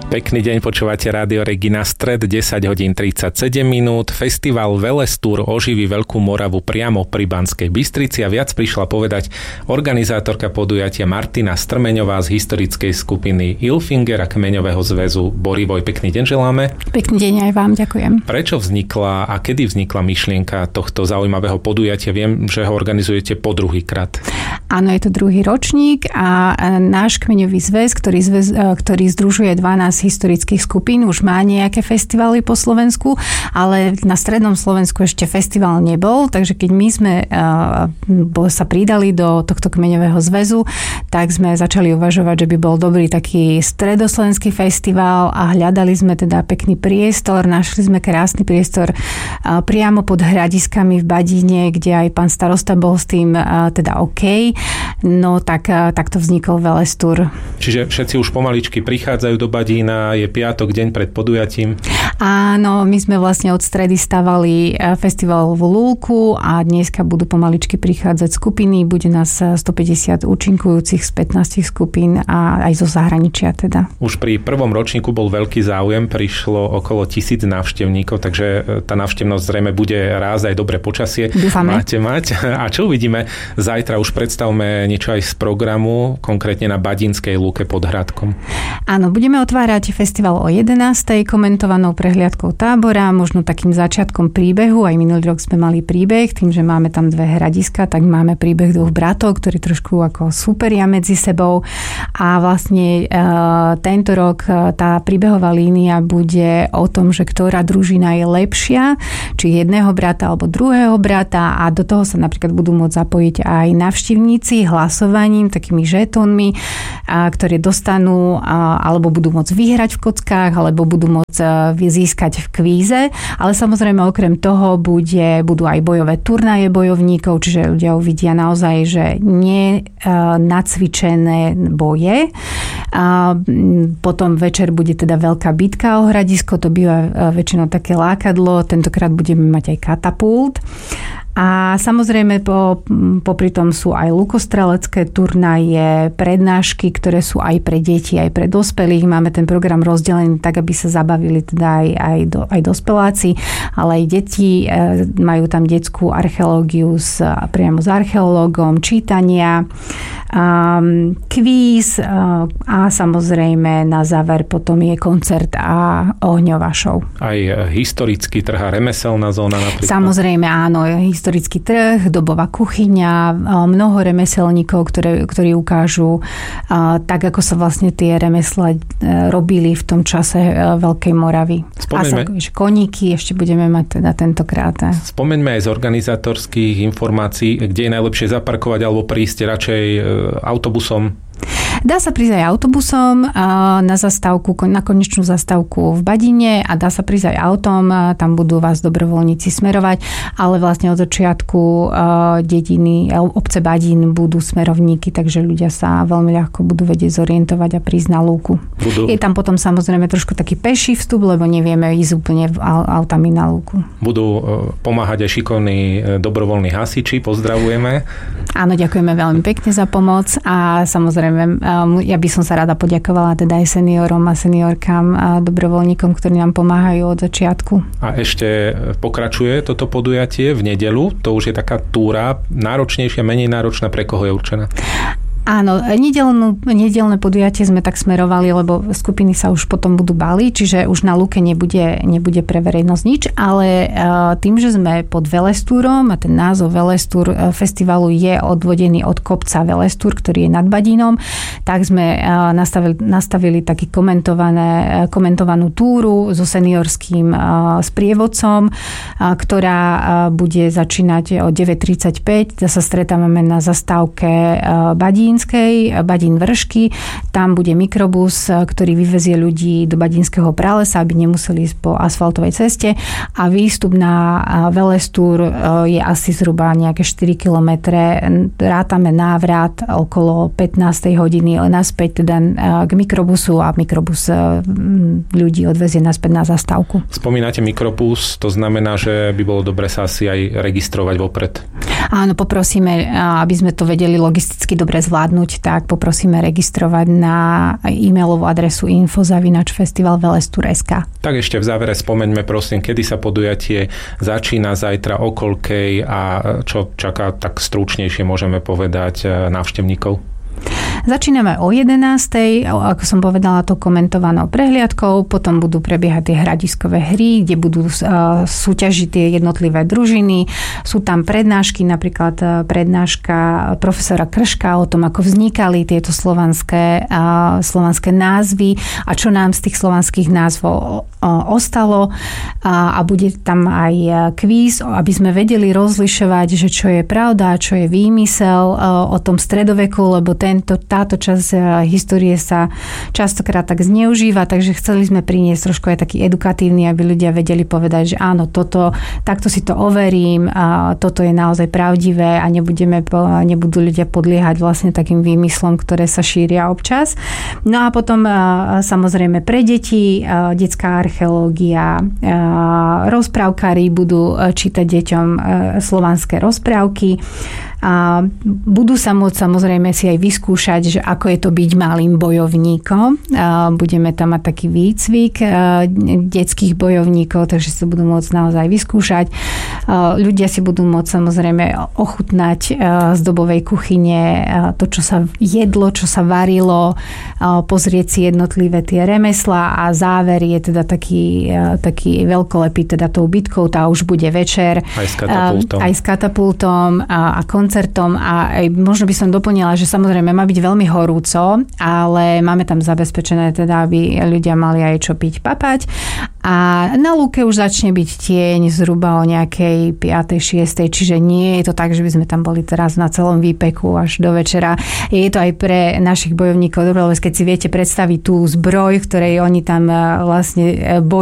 Pekný deň, počúvate Rádio Regina, stred 10 hodín 37 minút. Festival Velestúr oživí Veľkú Moravu priamo pri Banskej Bystrici a viac prišla povedať organizátorka podujatia Martina Strmeňová z historickej skupiny Ilfinger a Kmeňového zväzu Borivoj. Pekný deň želáme. Pekný deň aj vám, ďakujem. Prečo vznikla a kedy vznikla myšlienka tohto zaujímavého podujatia? Viem, že ho organizujete po druhýkrát. Áno, je to druhý ročník a náš Kmeňový zväz, ktorý združuje 12 historických skupín, už má nejaké festivály po Slovensku, ale na strednom Slovensku ešte festival nebol, takže keď my sme sa pridali do tohto Kmeňového zväzu, tak sme začali uvažovať, že by bol dobrý taký stredoslovenský festival a hľadali sme teda pekný priestor, našli sme krásny priestor priamo pod Hradiskami v Badíne, kde aj pán starosta bol s tým teda OK. No tak to vznikol Velestúr. Čiže všetci už pomaličky prichádzajú do Badína, je piatok, deň pred podujatím. Áno, my sme vlastne od stredy stavali festivalovú lúlku a dneska budú pomaličky prichádzať skupiny, bude nás 150 účinkujúcich z 15 skupín a aj zo zahraničia teda. Už pri prvom ročníku bol veľký záujem, prišlo okolo 1000 návštevníkov, takže tá návštevnosť zrejme bude ráz aj dobré počasie. Dúfame. Máte mať. A čo uvidíme zajtra? Už predstavme niečo aj z programu, konkrétne na Badínskej lúke pod Hradkom. Áno, budeme otvárať festival o 11:00 komentovanou prehliadkou tábora, možno takým začiatkom príbehu. Aj minulý rok sme mali príbeh, tým, že máme tam dve hradiska, tak máme príbeh dvoch bratov, ktorí trošku ako súperia medzi sebou. A vlastne tento rok tá príbehová línia bude o tom, že ktorá družina je lepšia, či jedného brata alebo druhého brata, a do toho sa napríklad budú môcť zapojiť aj návštevníci hlasovaním, takými žetónmi, ktoré dostanú alebo budú môcť vyhrať v kockách, alebo budú môcť získať v kvíze. Ale samozrejme okrem toho budú aj bojové turnaje bojovníkov, čiže ľudia uvidia naozaj, že nenacvičené boje. Potom večer bude teda veľká bitka o Hradisko, to býva väčšinou také lákadlo, tentokrát budeme mať aj katapult. A samozrejme popri tom sú aj lukostrelecké turnaje, prednášky, ktoré sú aj pre deti, aj pre dospelých. Máme ten program rozdelený tak, aby sa zabavili teda aj dospeláci, ale aj deti. Majú tam detskú archeológiu priamo s archeológom, čítania, kvíz a samozrejme na záver potom je koncert a ohňová show. Aj historický trh a remeselná zóna napríklad. Samozrejme áno, historický trh, dobová kuchyňa, mnoho remeselníkov, ktorí ukážu tak, ako sa vlastne tie remesla robili v tom čase Veľkej Moravy. Spomeňme. A koníky ešte budeme mať teda tentokrát. Spomeňme aj z organizátorských informácií, kde je najlepšie zaparkovať alebo prísť radšej autobusom. Dá sa prísť aj autobusom na zastávku, na konečnú zastávku v Badine a dá sa prísť aj autom, tam budú vás dobrovoľníci smerovať, ale vlastne od začiatku dediny, obce Badín budú smerovníky, takže ľudia sa veľmi ľahko budú vedieť zorientovať a prísť na lúku. Je tam potom samozrejme trošku taký peší vstup, lebo nevieme ísť úplne autami na lúku. Budú pomáhať aj šikovní dobrovoľní hasiči, pozdravujeme. Áno, ďakujeme veľmi pekne za pomoc a samozrejme ja by som sa rada poďakovala teda aj seniorom a seniorkám a dobrovoľníkom, ktorí nám pomáhajú od začiatku. A ešte pokračuje toto podujatie v nedeľu. To už je taká túra náročnejšia, menej náročná. Pre koho je určená? Áno, nedeľné podujatie sme tak smerovali, lebo skupiny sa už potom budú baliť, čiže už na lúke nebude pre verejnosť nič, ale tým, že sme pod Velestúrom a ten názov Velestúr festivalu je odvodený od kopca Velestúr, ktorý je nad Badínom, tak sme nastavili taký komentovanú túru so seniorským sprievodcom, ktorá bude začínať o 9:35. Sa stretávame na zastávke Badín Vršky. Tam bude mikrobus, ktorý vyvezie ľudí do Badínskeho pralesa, aby nemuseli ísť po asfaltovej ceste, a výstup na Velestúr je asi zhruba nejaké 4 kilometre. Rátame návrat okolo 15. hodiny naspäť teda k mikrobusu a mikrobus ľudí odvezie naspäť na zastávku. Spomínate mikrobus, to znamená, že by bolo dobre sa asi aj registrovať vopred. Áno, poprosíme, aby sme to vedeli logisticky dobre zvládnuť, tak poprosíme registrovať na e-mailovú adresu info@festivalvelestur.sk. Tak ešte v závere spomeňme prosím, kedy sa podujatie začína zajtra, o koľkej a čo čaká, tak stručnejšie môžeme povedať návštevníkov. Začíname o 11:00, ako som povedala, to komentovanou prehliadkou, potom budú prebiehať tie hradiskové hry, kde budú súťažiť tie jednotlivé družiny. Sú tam prednášky, napríklad prednáška profesora Krška o tom, ako vznikali tieto slovanské názvy a čo nám z tých slovanských názvov ostalo. A bude tam aj kvíz, aby sme vedeli rozlišovať, že čo je pravda, čo je výmysel o tom stredoveku, lebo táto časť histórie sa častokrát tak zneužíva, takže chceli sme priniesť trošku aj taký edukatívny, aby ľudia vedeli povedať, že áno, takto si to overím, toto je naozaj pravdivé a nebudú ľudia podliehať vlastne takým výmyslom, ktoré sa šíria občas. No a potom samozrejme pre deti, detská archeológia, rozprávkári budú čítať deťom slovanské rozprávky. A budú sa môcť samozrejme si aj vyskúšať, že ako je to byť malým bojovníkom. Budeme tam mať taký výcvik detských bojovníkov, takže si to budú môcť naozaj vyskúšať. Ľudia si budú môcť samozrejme ochutnať z dobovej kuchyne to, čo sa jedlo, čo sa varilo, pozrieť si jednotlivé tie remeslá a záver je teda taký veľkolepý teda tou bitkou, tá už bude večer. Aj s katapultom a koncertom a možno by som doplnila, že samozrejme má byť veľmi horúco, ale máme tam zabezpečené teda, aby ľudia mali aj čo piť, papať. A na lúke už začne byť tieň zhruba o nejakej 5:00, 6:00, čiže nie je to tak, že by sme tam boli teraz na celom výpeku až do večera. Je to aj pre našich bojovníkov dobré, lebo keď si viete predstaviť tú zbroj, ktorej oni tam vlastne bojujú,